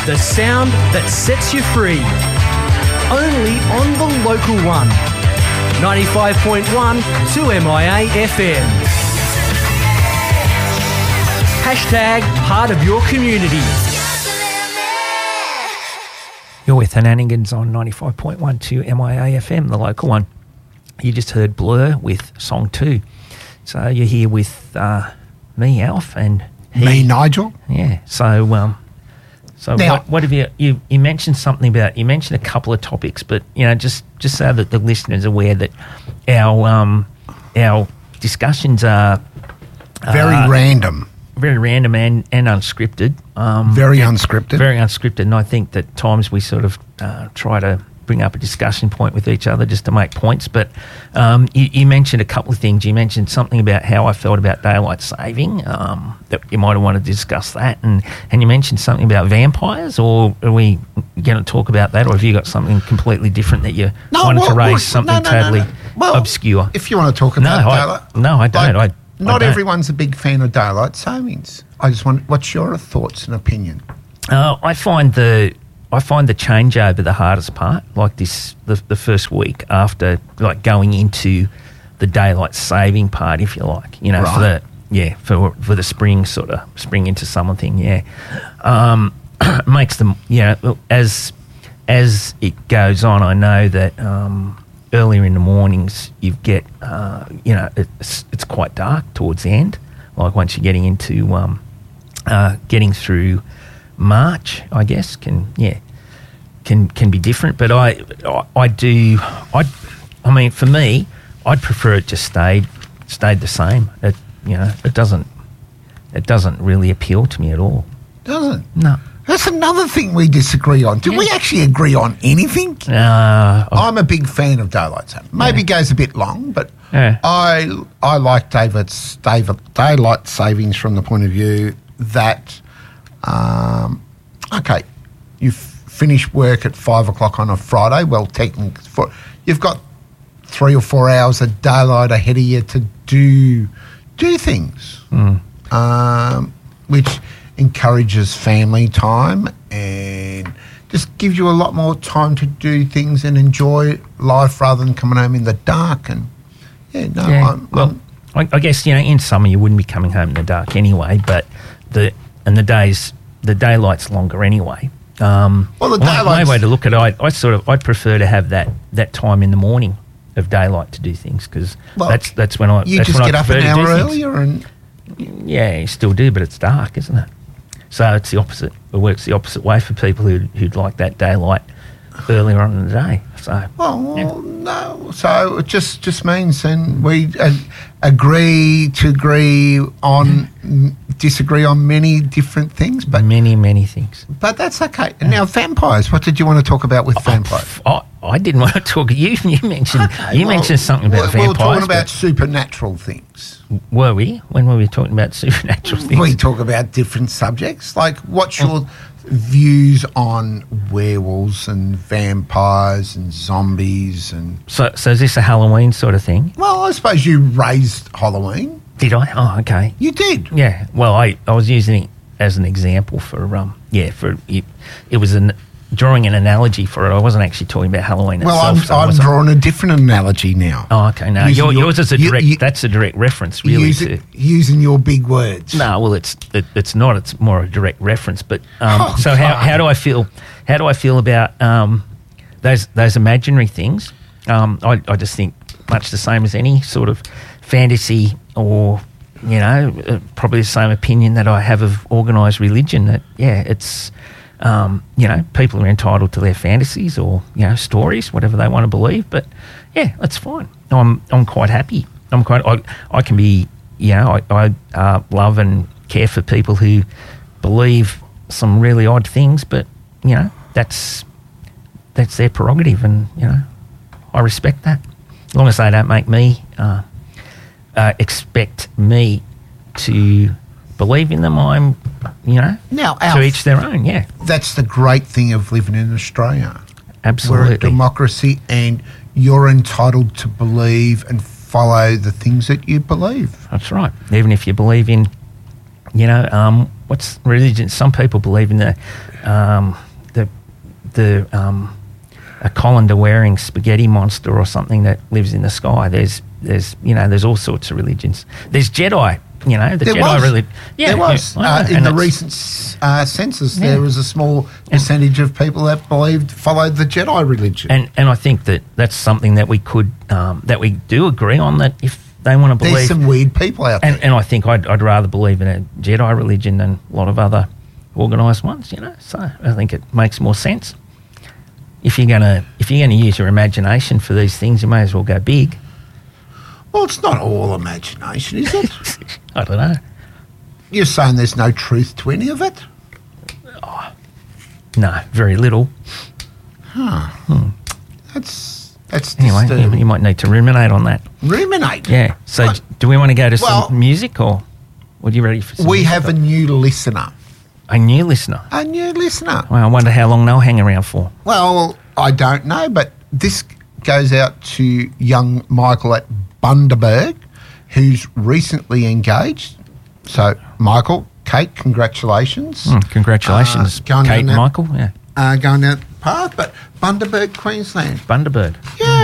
The sound that sets you free. Only on the local one. 95.1 2MIA FM. Hashtag part of your community. You're with Hananigans on 95.1 2MIA FM, the local one. You just heard Blur with Song 2. So you're here with me, Alf, and me, Nigel. Yeah. So now, what have you mentioned something about? You mentioned a couple of topics, but just so that the listeners are aware that our discussions are very random and unscripted. Very unscripted, and I think that times we sort of try to bring up a discussion point with each other just to make points. But you mentioned a couple of things. You mentioned something about how I felt about daylight saving, that you might have wanted to discuss that. And you mentioned something about vampires, or are we going to talk about that, or have you got something completely different that you wanted to raise, something totally obscure? If you want to talk about daylight. No, I don't. Not everyone's a big fan of daylight savings. I just want, what's your thoughts and opinion? I find the changeover the hardest part, like the first week after, like going into the daylight saving part, if you like, right. for the spring into summer thing, makes them, as it goes on, I know that earlier in the mornings you get, it's quite dark towards the end, like once you're getting into getting through March, I guess, can be different. But I mean, for me, I'd prefer it just stayed the same. It doesn't really appeal to me at all. Doesn't? No. That's another thing we disagree on. Do we actually agree on anything? I'm a big fan of daylight saving. Maybe it goes a bit long, but I like daylight savings from the point of view that, you finish work at 5 o'clock on a Friday. Well, technically, you've got 3 or 4 hours of daylight ahead of you to do things, which encourages family time and just gives you a lot more time to do things and enjoy life rather than coming home in the dark. And I guess in summer you wouldn't be coming home in the dark anyway, but the daylight's longer anyway. My way to look at it, I prefer to have that time in the morning of daylight to do things, because that's when I get up an hour earlier and you still do, but it's dark, isn't it? So it's the opposite. It works the opposite way for people who'd like that daylight earlier on in the day. So no. So it just means then we disagree on many different things, but many things. But that's okay. Now, vampires. What did you want to talk about with vampires? I didn't want to talk. You mentioned something about vampires. We were talking about supernatural things. Were we? When were we talking about supernatural things? We talk about different subjects. Like, what's your views on werewolves and vampires and zombies and? So is this a Halloween sort of thing? Well, I suppose you raised Halloween. Did I? Oh, okay. You did. Yeah. Well, I was using it as an example for it was drawing an analogy for it. I wasn't actually talking about Halloween itself. Well, I'm drawing a different analogy now. Oh, okay. No, yours is that's a direct reference, really. Using your big words. No, well, it's not. It's more a direct reference. But so how do I feel? How do I feel about those imaginary things? I just think much the same as any sort of fantasy, or probably the same opinion that I have of organised religion. That it's. People are entitled to their fantasies or, stories, whatever they want to believe. But, that's fine. I'm quite happy. I can be, I love and care for people who believe some really odd things, but, that's their prerogative, and, I respect that. As long as they don't make me expect me to believe in them, I'm, now, Alf, to each their own, That's the great thing of living in Australia. Absolutely. We're a democracy, and you're entitled to believe and follow the things that you believe. That's right. Even if you believe in, what's religion? Some people believe in the a colander wearing spaghetti monster or something that lives in the sky. There's all sorts of religions. There's Jedi. The Jedi religion. Yeah, there was. In the recent census, there was a small percentage of people that followed the Jedi religion. And I think that's something that we could, that we do agree on, that if they want to believe. There's some weird people out there. And I think I'd rather believe in a Jedi religion than a lot of other organised ones, So I think it makes more sense. If you're gonna use your imagination for these things, you may as well go big. Well, it's not all imagination, is it? I don't know. You're saying there's no truth to any of it? Oh, no, very little. That's anyway. disturbing. You might need to ruminate on that. Ruminate? Yeah. So, do we want to go to some music, or are you ready for some We music? have a new listener. A new listener? A new listener. Well, I wonder how long they'll hang around for. Well, I don't know, but this goes out to young Michael at Bundaberg, who's recently engaged. So, Michael, Kate, congratulations. Congratulations, Kate and Michael. Yeah. Going down the path, but Bundaberg, Queensland. Bundaberg. Yeah.